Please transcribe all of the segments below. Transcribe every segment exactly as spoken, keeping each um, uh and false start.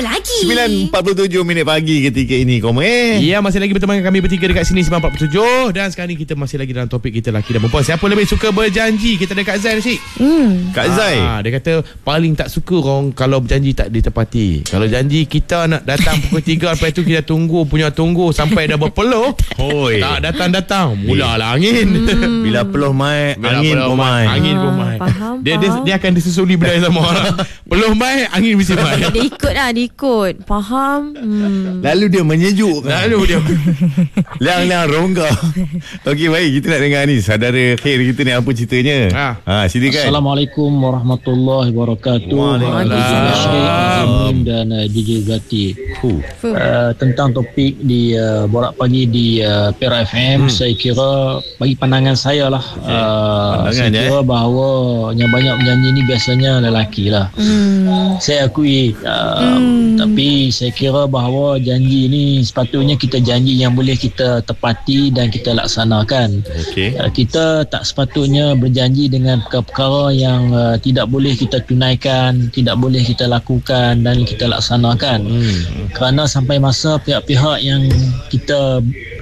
lagi? sembilan empat puluh tujuh minit pagi ketika ini, Koma eh. Ya, masih lagi bertemu dengan kami bertiga dekat sini sembilan empat puluh tujuh. Dan sekarang ni kita masih lagi dalam topik kita lelaki dan perempuan. Siapa lebih suka berjanji? Kita ada Kak Zai, Cik. Hmm. Kak Zai, Ah, dia kata paling tak suka orang kalau berjanji tak ditepati. Kalau janji kita nak datang pukul tiga, lepas tu kita tunggu punya tunggu sampai dah berpeluh. Hoi. Tak datang-datang, mulalah angin. Hmm. Bila peluh mai, Bila angin peluh pun mai. Angin pun Ah, mai. faham, Dia, dia faham. dia akan disusuli benda yang sama. Peluh mai, angin mesti mai. Dia ikut lah, dia ikut. Faham? Hmm. Lalu dia menyejukkan. Lalu dia Liang-liang rongga. Okey, baik, kita nak dengar ni saudara Khair kita ni apa ceritanya. Ha. Ha, silakan. Assalamualaikum warahmatullahi wabarakatuh. Waalaikumsalam. Dan uh, D J Zati. Huh. Uh, tentang topik di uh, Borak Pagi di uh, Perak F M, hmm. saya kira bagi pandangan saya lah, uh, Pandangan, saya kira eh? bahawa yang banyak berjanji ni biasanya lelaki lah. Hmm. Saya akui, uh, Hmm. tapi saya kira bahawa janji ni sepatutnya kita janji yang boleh kita tepati dan kita laksanakan. Okey. Uh, kita tak sepatutnya berjanji dengan perkara-perkara yang uh, tidak boleh kita tunaikan, tidak boleh kita lakukan dan kita laksanakan. Hmm. Kerana sampai masa pihak-pihak yang kita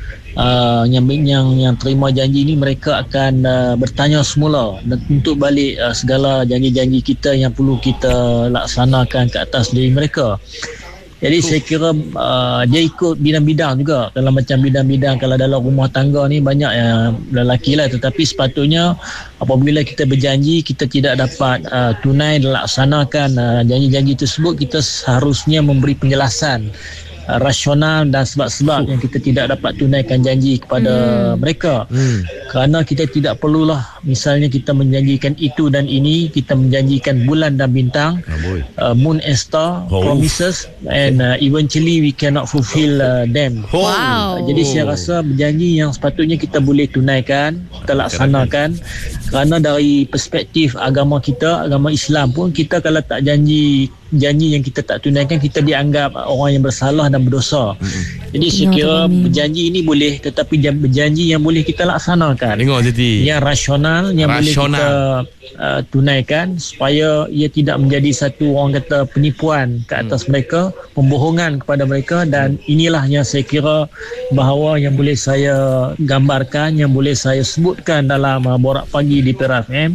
uh, yang yang yang terima janji ni, mereka akan uh, bertanya semula dan untuk balik uh, segala janji-janji kita yang perlu kita laksanakan ke atas diri mereka. Jadi saya kira uh, dia ikut bidang-bidang juga. Dalam macam bidang-bidang, kalau dalam rumah tangga ni banyak yang lelaki lah, tetapi sepatutnya apabila kita berjanji kita tidak dapat uh, tunai dan laksanakan uh, janji-janji tersebut, kita seharusnya memberi penjelasan uh, rasional dan sebab-sebab yang kita tidak dapat tunaikan janji kepada hmm. mereka. Hmm. Kerana kita tidak perlulah misalnya kita menjanjikan itu dan ini, kita menjanjikan bulan dan bintang, Amboi. uh, moon and star, Oh. promises, and uh, eventually we cannot fulfill uh, them. Oh. Wow. Uh, jadi saya rasa berjanji yang sepatutnya kita boleh tunaikan, kita laksanakan. Kerana dari perspektif agama kita, agama Islam pun, kita kalau tak janji janji yang kita tak tunaikan, kita dianggap orang yang bersalah dan berdosa. Mm-hmm. Jadi saya Ya, kira Amin. berjanji ini boleh, tetapi jam- berjanji yang boleh kita laksanakan. Tengok Zati. Yang rasional, yang boleh Rasional. kita uh, tunaikan supaya ia tidak menjadi satu, orang kata, penipuan ke atas hmm. mereka, pembohongan kepada mereka. Dan inilah yang saya kira bahawa yang boleh saya gambarkan, yang boleh saya sebutkan dalam uh, Borak Pagi di Perak F M.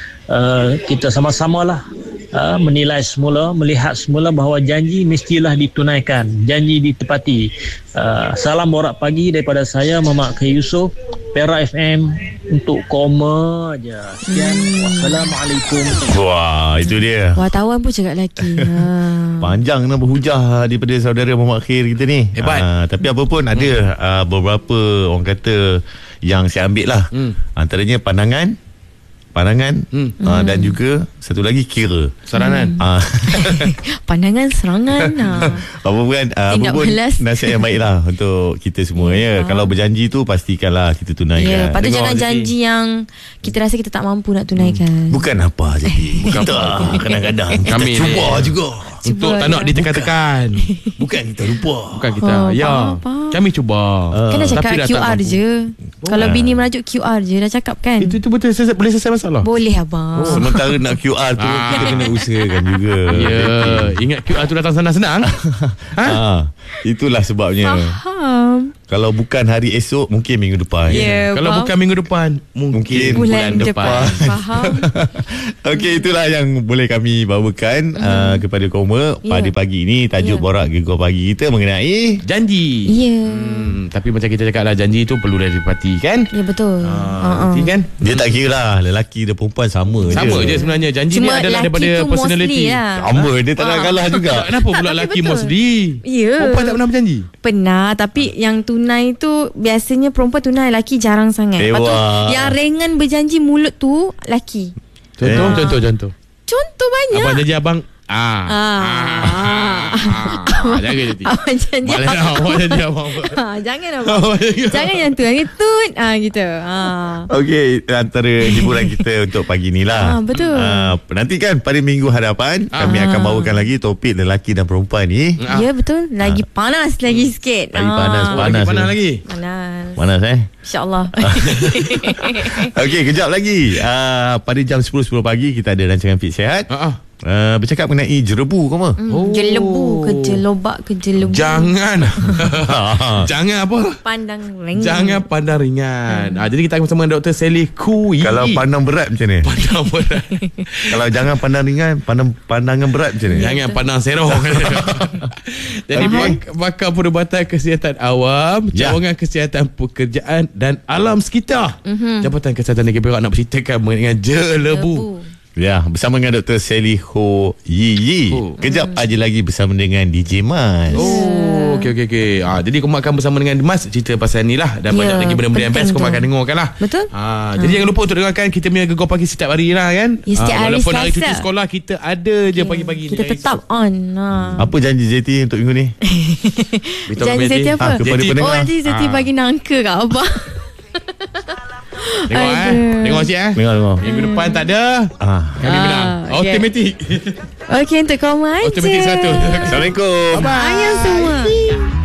Uh, kita sama-samalah uh, menilai semula, melihat semula bahawa janji mestilah ditunaikan, janji ditepati. Uh, salam Borak Pagi daripada saya, Mamat Khair Yusof, Perak F M, untuk Koma je. Sekian. Hmm. Wassalamualaikum. Wah, itu dia. Wartawan pun cakap lelaki. Ha. Panjang nak berhujah daripada saudara Muhammad Khair kita ni. Hebat. Ah, tapi apa pun ada hmm. uh, beberapa orang kata yang saya ambil lah. Hmm. Antaranya pandangan, pandangan Hmm. uh, dan juga satu lagi kira. Saranan. Ah, Pandangan serangan. Ha. apa pun uh, apa Tindak pun balas. nasihat yang baik lah untuk kita semua ya. Kalau berjanji tu pastikanlah kita Ya, tunaikan. lepas tu Tengok, jangan Zati. janji yang kita rasa kita tak mampu nak tunaikan. Bukan apa jadi. Kita kadang-kadang kita Kami ni. cuba juga. Untuk Cuba tak nak dia. ditekan-tekan. Bukan kita lupa. Bukan kita. Oh, Ya. faham, faham. Kami cuba. Kan dah cakap Tapi dah Q tak R mampu. je. Kalau Ah. bini merajuk Q R je, dah cakap kan. Itu itu betul selesai, boleh selesai masalah. Boleh abang. Oh, sementara nak Q R tu Ah. kita kena usahakan juga. Ya, ingat Q R tu datang senang-senang. Ha? Ha, itulah sebabnya. Faham. Kalau bukan hari esok, mungkin minggu depan. Ya, Kalau faham. bukan minggu depan, mungkin Bulan, bulan, depan. Faham. Okey, itulah yang boleh kami bawakan uh, kepada Koma Ya. pada pagi ini. Tajuk Ya. Borak Gegar Pagi kita mengenai Janji. Ya. Hmm, tapi macam kita cakap lah, janji tu perlu dah ditepati kan. Ya betul. Ah, Ha, ha. nanti kan. dia tak kira lah lelaki dan perempuan sama, Sama je. je sebenarnya. Janji Cuma ni adalah lelaki daripada tu personality. mostly lah. Sama, dia tak nak Ah. kalah juga. Kenapa pula Tak, tapi lelaki betul. mostly? Ya. Perempuan tak pernah berjanji. Pernah, tapi yang tunai tu biasanya perempuan tunai, lelaki jarang sangat. Lepas tu Ewa. yang ringan berjanji mulut tu lelaki. Contoh, Eh. contoh, contoh. Contoh banyak. Abang janji abang Ah. Ah. Ah. Jaga je. Abang janji Malah abang. abang janji abang. Ah, jangan abang. Jangan yang tu, yang tu ah gitu. Ah. Okey, antara hiburan kita untuk pagi ni lah. Ah, betul. Ah, nanti kan pada minggu hadapan Ah. kami akan bawakan lagi topik lelaki dan perempuan ni. Ah. Ya betul, lagi panas lagi sikit. Lagi Ah. panas, Lagi panas. panas ni. lagi. Panas. Panas eh? InsyaAllah. Okey, kejap lagi. Uh, pada jam sepuluh sepuluh pagi kita ada rancangan Fit Sihat. Ah, ah. Uh, bercakap mengenai jerebu kau mah. Hmm, Oh. Jelebu ke jelobak ke jelebu. Jangan Jangan apa Pandang ringan. Jangan pandang ringan. hmm. ha, Jadi kita akan bersama dengan Doktor Sally Khoo. Kalau pandang berat macam ni? Pandang berat. Kalau jangan pandang ringan, pandang pandangan berat macam ni? Jangan pandang serong. Jadi pak- pakar perubatan kesihatan awam, Ya. cawangan kesihatan pekerjaan dan alam sekitar. Mm-hmm. Jabatan Kesihatan Negeri Perak nak berceritakan mengenai jelebu. Ya, bersama dengan Doktor Sally Ho Yi Yi. Oh. Kejap aja lagi bersama dengan D J Mas. Oh, okey okey okey. Ah, jadi kau akan bersama dengan Mas cerita pasal ni lah dan Ya, banyak lagi benda-benda yang best penting kau tu. akan dengarkan lah. Betul. Ah, jadi jangan lupa untuk dengarkan kita punya Gegar Pagi setiap hari lah kan. Ya, setiap Ah, hari walaupun hari Selasa. cuti sekolah kita ada je pagi-pagi Kita ni. tetap on. Ha. Apa janji J T untuk minggu ni? Beritahu Janji kami, Zeti J T. apa? Ah, kepada J T. pendengar. Oh, nanti Zeti Ah. bagi nangka kat abang. Tengok eh. Aduh. Tengok sikit eh. Dengar dengar. Minggu depan tak ada. Ah. Kami Ah, menang. okay. Automatik. Okey, untuk kau aja. Automatik satu. Assalamualaikum. Bye. Ayah